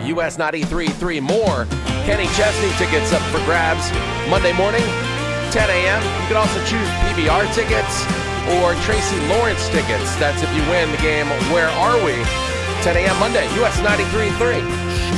US 93.3 more. Kenny Chesney tickets up for grabs Monday morning, 10 a.m. You can also choose PBR tickets or Tracy Lawrence tickets. That's if you win the game Where Are We? 10 a.m. Monday, US 93.3.